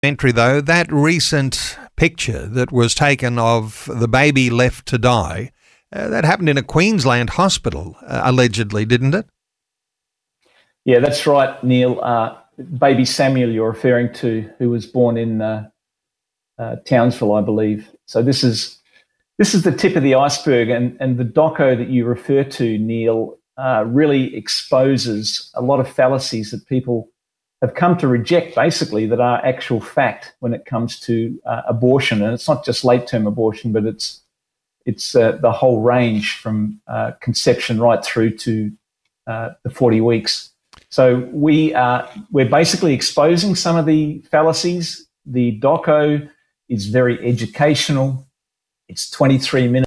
Documentary though, that recent picture that was taken of the baby left to die, that happened in a Queensland hospital, allegedly, didn't it? Yeah, that's right, Neil. Baby Samuel you're referring to, who was born in Townsville, I believe. So this is the tip of the iceberg, and the doco that you refer to, Neil, really exposes a lot of fallacies that people have come to reject, basically, that are actual fact when it comes to abortion. And it's not just late-term abortion, but it's the whole range from conception right through to the 40 weeks. So we're basically exposing some of the fallacies. The doco is very educational. It's 23 minutes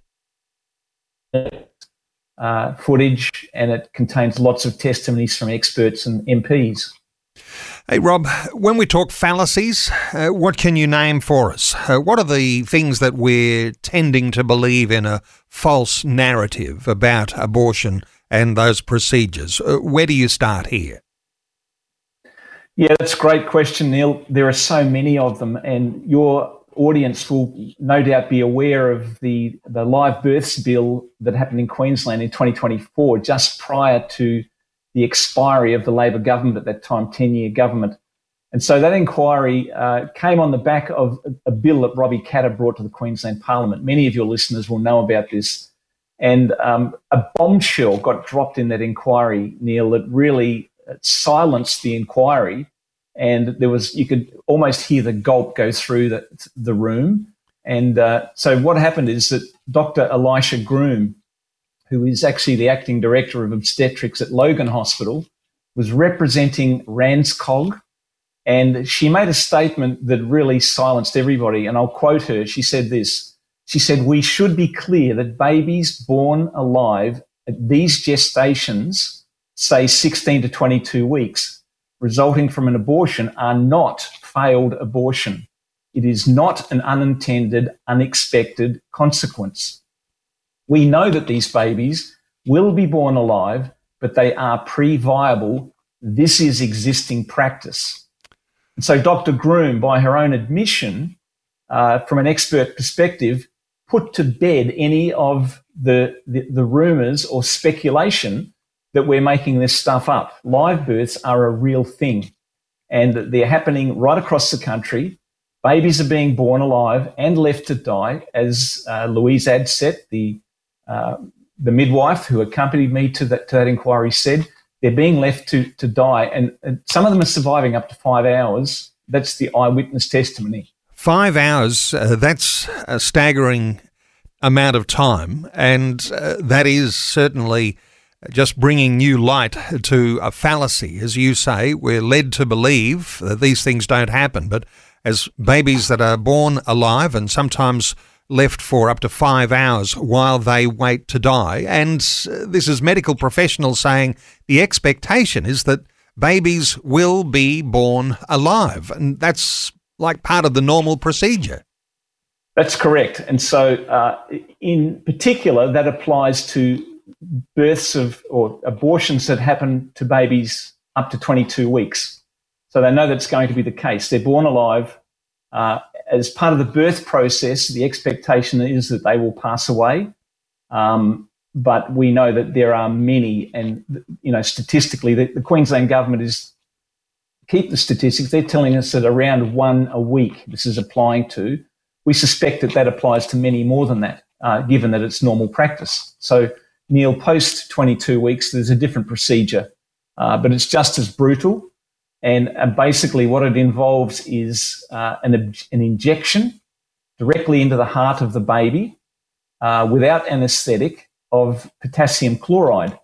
footage, and it contains lots of testimonies from experts and MPs. Hey, Rob, when we talk fallacies, what can you name for us? What are the things that we're tending to believe in a false narrative about abortion and those procedures? Where do you start here? Yeah, that's a great question, Neil. There are so many of them, and your audience will no doubt be aware of the live births bill that happened in Queensland in 2024, just prior to the expiry of the Labor government at that time, 10-year government. And so that inquiry came on the back of a bill that Robbie Katter brought to the Queensland Parliament. Many of your listeners will know about this. And a bombshell got dropped in that inquiry, Neil, that really silenced the inquiry. And you could almost hear the gulp go through the room. And so what happened is that Dr. Elisha Groom, who is actually the acting director of obstetrics at Logan Hospital, was representing RANZCOG, and she made a statement that really silenced everybody. And I'll quote her. She said this. She said, "We should be clear that babies born alive at these gestations, say 16 to 22 weeks, resulting from an abortion, are not failed abortion. It is not an unintended, unexpected consequence. We know that these babies will be born alive, but they are pre-viable. This is existing practice." And so Dr. Groom, by her own admission, from an expert perspective, put to bed any of the rumours or speculation that we're making this stuff up. Live births are a real thing, and they're happening right across the country. Babies are being born alive and left to die, as Louise Adsett, the midwife who accompanied me to that inquiry, said. They're being left to die, and some of them are surviving up to 5 hours. That's the eyewitness testimony. 5 hours, that's a staggering amount of time, and that is certainly just bringing new light to a fallacy. As you say, we're led to believe that these things don't happen, but as babies that are born alive and sometimes left for up to 5 hours while they wait to die, and this is medical professionals saying the expectation is that babies will be born alive, and that's like part of the normal procedure. That's correct. And so in particular, that applies to births or abortions that happen to babies up to 22 weeks. So they know that's going to be the case. They're born alive. As part of the birth process, the expectation is that they will pass away. But we know that there are many, and statistically, the Queensland government keep the statistics. They're telling us that around one a week this is applying to. We suspect that applies to many more than that, given that it's normal practice. So, Neil, post 22 weeks, there's a different procedure, but it's just as brutal. And basically what it involves is an injection directly into the heart of the baby without anaesthetic of potassium chloride.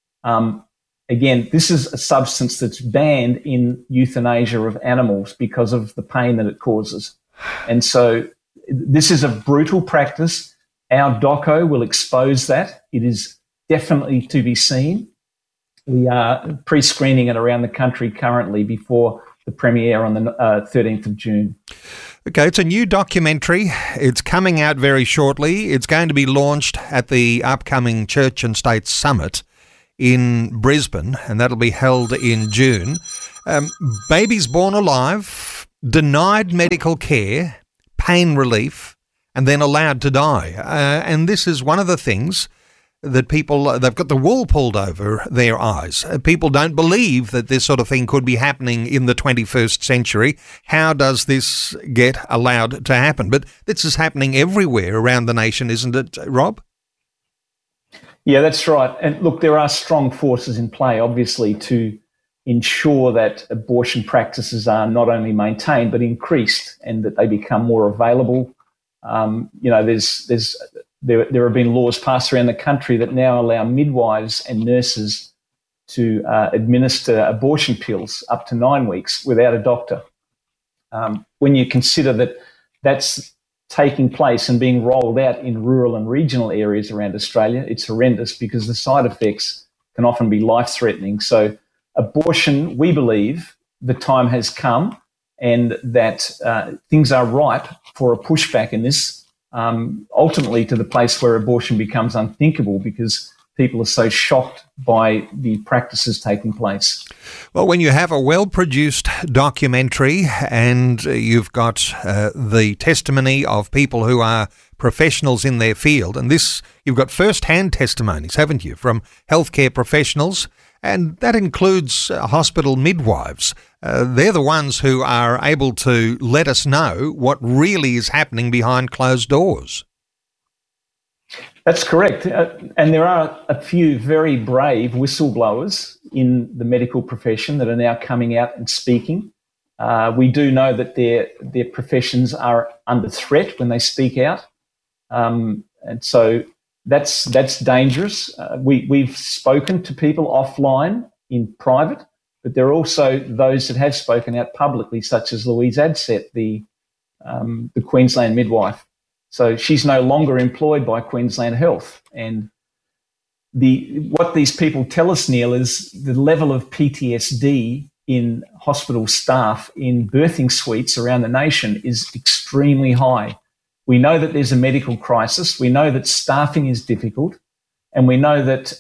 Again, this is a substance that's banned in euthanasia of animals because of the pain that it causes. And so this is a brutal practice. Our doco will expose that. It is definitely to be seen. We are pre-screening it around the country currently before the premiere on the 13th of June. Okay, it's a new documentary. It's coming out very shortly. It's going to be launched at the upcoming Church and State Summit in Brisbane, and that'll be held in June. Babies born alive, denied medical care, pain relief, and then allowed to die. And this is one of the things that people, they've got the wool pulled over their eyes. People don't believe that this sort of thing could be happening in the 21st century. How does this get allowed to happen? But this is happening everywhere around the nation, isn't it, Rob? Yeah, that's right. And look, there are strong forces in play, obviously, to ensure that abortion practices are not only maintained but increased, and that they become more available. There have been laws passed around the country that now allow midwives and nurses to administer abortion pills up to 9 weeks without a doctor. When you consider that that's taking place and being rolled out in rural and regional areas around Australia, it's horrendous because the side effects can often be life-threatening. So abortion, we believe the time has come and that things are ripe for a pushback in this, ultimately to the place where abortion becomes unthinkable because people are so shocked by the practices taking place. Well, when you have a well-produced documentary and you've got the testimony of people who are professionals in their field, and this, you've got first-hand testimonies, haven't you, from healthcare professionals, and that includes hospital midwives. They're the ones who are able to let us know what really is happening behind closed doors. That's correct. And there are a few very brave whistleblowers in the medical profession that are now coming out and speaking. We do know that their professions are under threat when they speak out. And so that's dangerous. We've spoken to people offline in private, but there are also those that have spoken out publicly, such as Louise Adsett, the Queensland midwife. So she's no longer employed by Queensland Health. And what these people tell us, Neil, is the level of PTSD in hospital staff in birthing suites around the nation is extremely high. We know that there's a medical crisis. We know that staffing is difficult. And we know that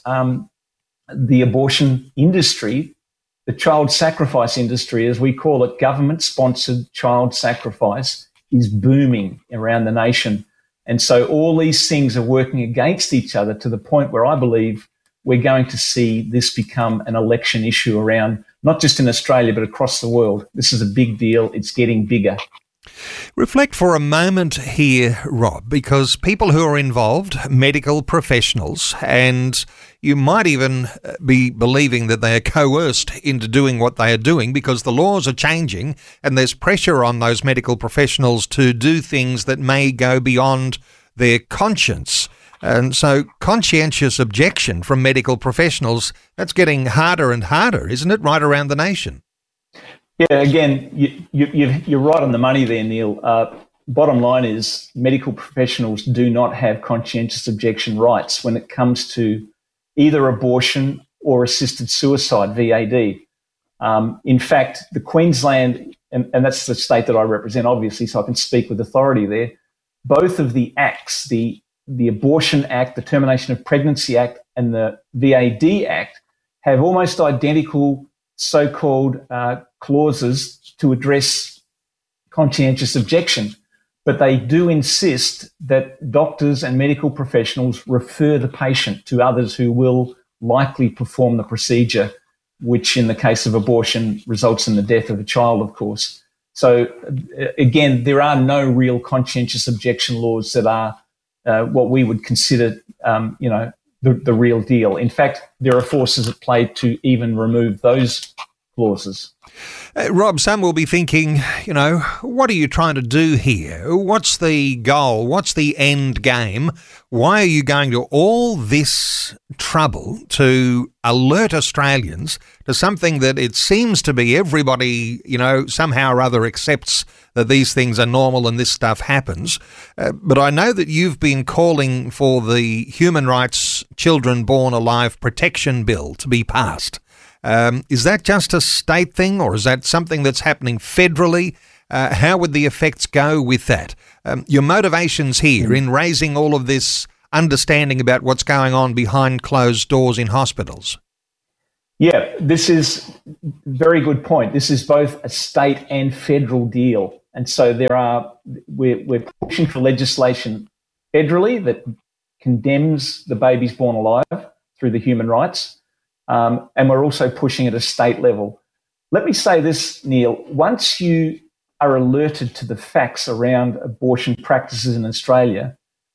the abortion industry, the child sacrifice industry, as we call it, government-sponsored child sacrifice, is booming around the nation. And so all these things are working against each other to the point where I believe we're going to see this become an election issue around, not just in Australia, but across the world. This is a big deal. It's getting bigger. Reflect for a moment here, Rob, because people who are involved, medical professionals, and you might even be believing that they are coerced into doing what they are doing because the laws are changing and there's pressure on those medical professionals to do things that may go beyond their conscience. And so conscientious objection from medical professionals, that's getting harder and harder, isn't it, right around the nation? Yeah, again, you're right on the money there, Neil. Bottom line is medical professionals do not have conscientious objection rights when it comes to either abortion or assisted suicide, VAD. In fact, the Queensland, and that's the state that I represent, obviously, so I can speak with authority there, both of the acts, the Abortion Act, the Termination of Pregnancy Act, and the VAD Act have almost identical so-called clauses to address conscientious objection. But they do insist that doctors and medical professionals refer the patient to others who will likely perform the procedure, which in the case of abortion results in the death of a child, of course. So again, there are no real conscientious objection laws that are what we would consider, the real deal. In fact, there are forces at play to even remove those clauses. Rob, some will be thinking, what are you trying to do here? What's the goal? What's the end game? Why are you going to all this trouble to alert Australians to something that it seems to be everybody, somehow or other accepts that these things are normal and this stuff happens. But I know that you've been calling for the Human Rights Children Born Alive Protection Bill to be passed. Is that just a state thing, or is that something that's happening federally? How would the effects go with that? Your motivations here in raising all of this understanding about what's going on behind closed doors in hospitals? Yeah, this is a very good point. This is both a state and federal deal. And so we're pushing for legislation federally that condemns the babies born alive through the human rights. And we're also pushing at a state level. Let me say this, Neil. Once you are alerted to the facts around abortion practices in Australia,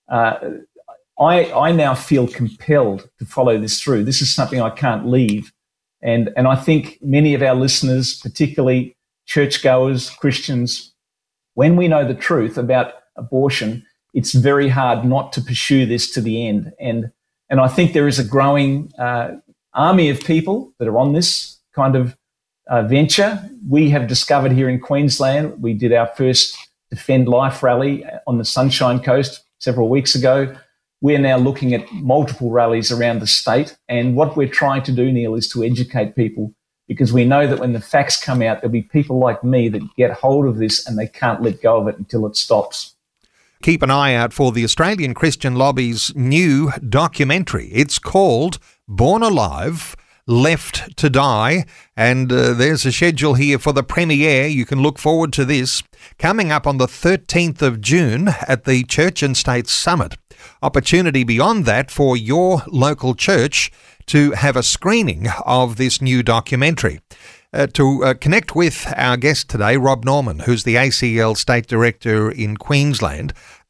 I now feel compelled to follow this through. This is something I can't leave. And I think many of our listeners, particularly churchgoers, Christians, when we know the truth about abortion, it's very hard not to pursue this to the end. And I think there is a growing army of people that are on this kind of venture. We have discovered here in Queensland, we did our first Defend Life rally on the Sunshine Coast several weeks ago. We're now looking at multiple rallies around the state. And what we're trying to do, Neil, is to educate people, because we know that when the facts come out, there'll be people like me that get hold of this and they can't let go of it until it stops. Keep an eye out for the Australian Christian Lobby's new documentary. It's called Born Alive, Left to Die, and there's a schedule here for the premiere. You can look forward to this coming up on the 13th of June at the Church and State Summit. Opportunity beyond that for your local church to have a screening of this new documentary. To connect with our guest today, Rob Norman, who's the ACL State Director in Queensland,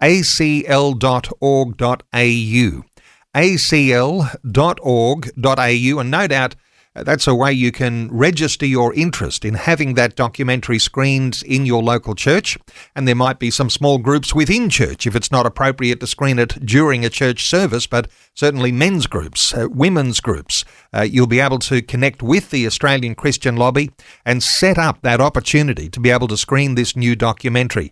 acl.org.au. acl.org.au, and no doubt that's a way you can register your interest in having that documentary screened in your local church. And there might be some small groups within church if it's not appropriate to screen it during a church service, but certainly men's groups, women's groups. You'll be able to connect with the Australian Christian Lobby and set up that opportunity to be able to screen this new documentary.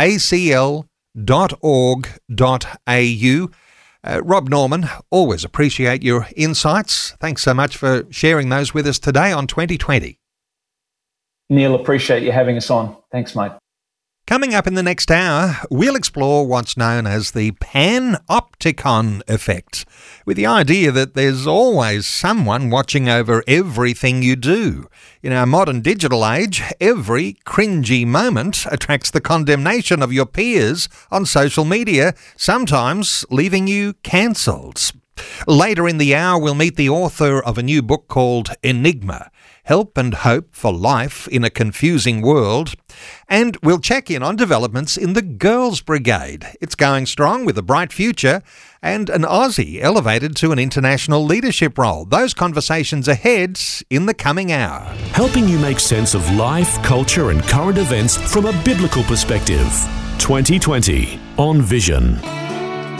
acl.org.au. Rob Norman, always appreciate your insights. Thanks so much for sharing those with us today on 2020. Neil, appreciate you having us on. Thanks, mate. Coming up in the next hour, we'll explore what's known as the panopticon effect, with the idea that there's always someone watching over everything you do. In our modern digital age, every cringy moment attracts the condemnation of your peers on social media, sometimes leaving you cancelled. Later in the hour, we'll meet the author of a new book called Enigma, Help and Hope for Life in a Confusing World. And we'll check in on developments in the Girls Brigade. It's going strong with a bright future, and an Aussie elevated to an international leadership role. Those conversations ahead in the coming hour. Helping you make sense of life, culture and current events from a biblical perspective. 2020 on Vision.